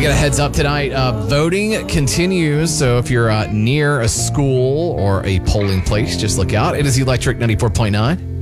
get a heads up tonight. Voting continues, so if you're near a school or a polling place, just look out. It is Electric 94.9.